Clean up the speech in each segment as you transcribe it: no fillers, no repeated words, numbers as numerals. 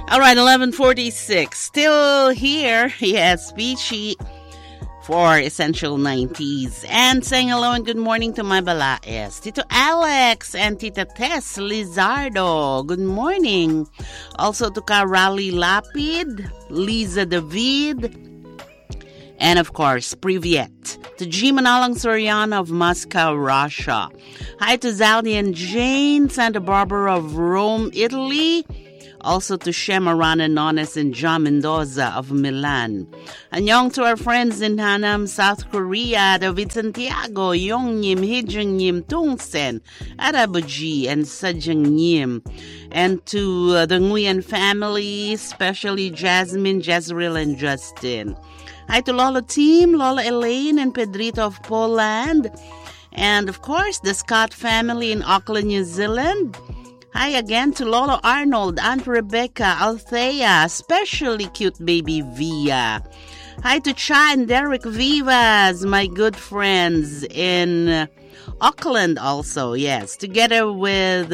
All right, 11:46. Still here. Yes, Peachy for Essential 90s. And saying hello and good morning to my balaes. Tito Alex and Tita Tess Lizardo. Good morning. Also to Karali Lapid, Liza David, and of course, Privyet. To G. Manalang Soriano of Moscow, Russia. Hi to Zaldi and Jane, Santa Barbara of Rome, Italy. Also to Shema Rana Nones and John Mendoza of Milan. Annyeong to our friends in Hanam, South Korea, David Santiago, Yongyim, Hijangnyim, Tungsen, Arabuji, and Sajangnyim. And to the Nguyen family, especially Jasmine, Jezreel, and Justin. Hi to Lola Team, Lola Elaine, and Pedrito of Poland. And of course, the Scott family in Auckland, New Zealand. Hi again to Lolo Arnold, Aunt Rebecca, Althea, especially cute baby Via. Hi to Cha and Derek Vivas, my good friends in Auckland also, yes. Together with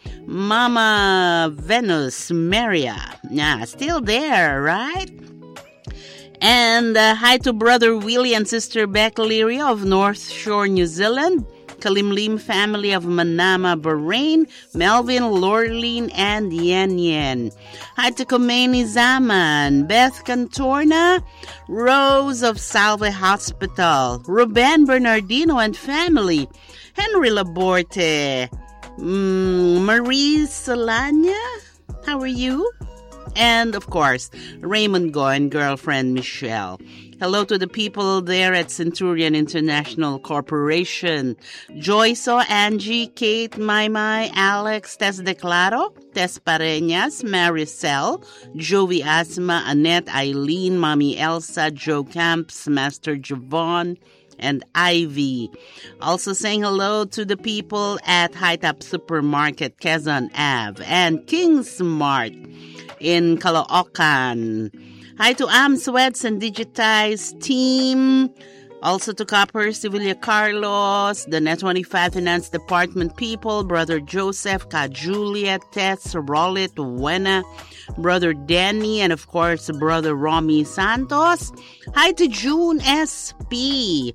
Mama Venus Maria. Yeah, still there, right? And hi to Brother Willie and Sister Beck Leary of North Shore, New Zealand. Kalimlim family of Manama, Bahrain, Melvin, Lorleen, and Yen Yen. Hi to Khomeini Zaman, Beth Cantorna, Rose of Salve Hospital, Ruben Bernardino and family, Henry Laborte, Marie Solania, how are you? And of course, Raymond Go and girlfriend Michelle. Hello to the people there at Centurion International Corporation. Joyso, Angie, Kate, Maymay, Alex, Tess Declaro, Tess Pareñas, Maricel, Jovi Asma, Annette, Eileen, Mommy Elsa, Joe Camps, Master Javon, and Ivy. Also saying hello to the people at High Top Supermarket, Quezon Ave, and King Smart in Caloocan. Hi to Sweats and Digitize team. Also to Copper, Sevilla Carlos, the Net25 Finance Department people, Brother Joseph, Ka Julia, Tess, Rollit, Wena, Brother Danny, and of course, Brother Romy Santos. Hi to June SP.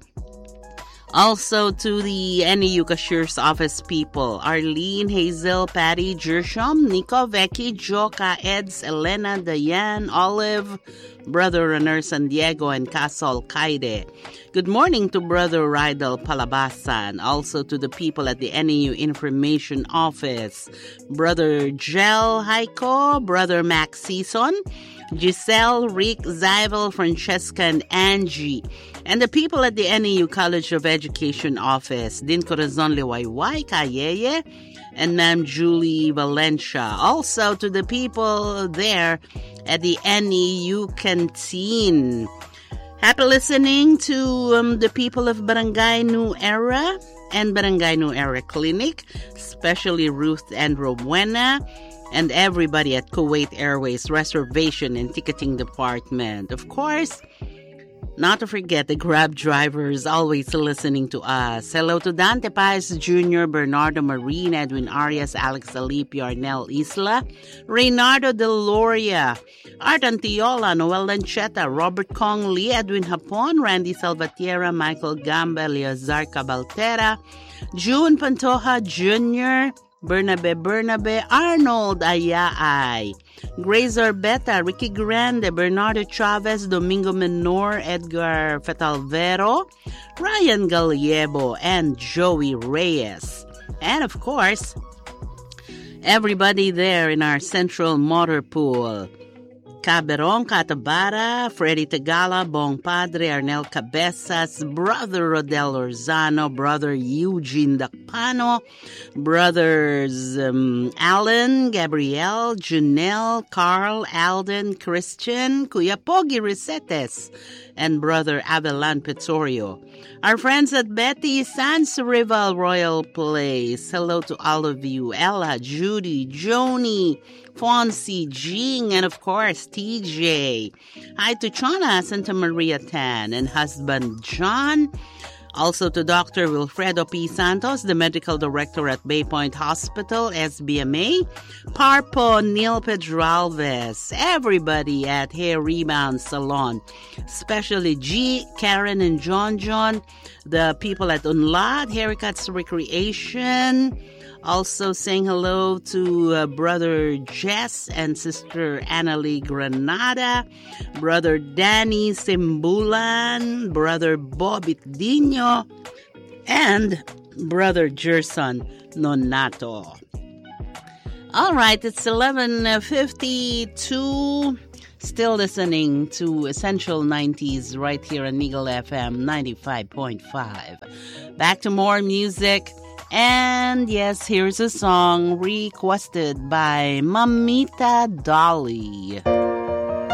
Also to the NEU Cashier's Office people, Arlene, Hazel, Patty, Jersham, Nico, Becky, Joka, Eds, Elena, Diane, Olive, Brother Runner San Diego, and Casol Kaide. Good morning to Brother Rydal Palabasan. Also to the people at the NEU Information Office, Brother Gel Heiko, Brother Max Season, Giselle, Rick, Zyvel, Francesca, and Angie. And the people at the NEU College of Education Office, Din Corazon Liwayway, Kayeye, and Ma'am Julie Valencia. Also to the people there at the NEU Canteen. Happy listening to the people of Barangay New Era and Barangay New Era Clinic, especially Ruth and Rowena, and everybody at Kuwait Airways Reservation and Ticketing Department. Of course, not to forget the Grab drivers always listening to us. Hello to Dante Paez Jr., Bernardo Marine, Edwin Arias, Alex Alipio, Arnel Isla, Reynardo De Loria, Art Antiola, Noel Lancheta, Robert Kong Lee, Edwin Hapon, Randy Salvatierra, Michael Gamba, Eleazar Cabaltera, June Pantoja Jr., Bernabe, Arnold Ayaay, Grace Orbeta, Ricky Grande, Bernardo Chavez, Domingo Menor, Edgar Fetalvero, Ryan Gallego, and Joey Reyes. And of course, everybody there in our Central Motor Pool. Caberon, Catabara, Freddy Tagala, Bong Padre, Arnel Cabezas, Brother Rodel Orzano, Brother Eugene Dacpano, Brothers Alan, Gabrielle, Janelle, Carl, Alden, Christian, Kuya Pogi Resetes, and Brother Abelan Pizzorio. Our friends at Betty Sans Rival Royal Place. Hello to all of you. Ella, Judy, Joni, Fonzie, Jing, and of course, TJ. Hi to Chana, Santa Maria Tan, and husband John. Also to Dr. Wilfredo P. Santos, the Medical Director at Bay Point Hospital, SBMA. Parpo Neil Pedralves, everybody at Hair Rebound Salon, especially G, Karen, and John, the people at Unlad, Haircuts Recreation. Also saying hello to Brother Jess and Sister Annalie Granada, Brother Danny Simbulan, Brother Bobit Dino, and Brother Gerson Nonato. All right, it's 11:52. Still listening to Essential 90s right here on Eagle FM 95.5. Back to more music. And yes, here's a song requested by Mamita Dolly.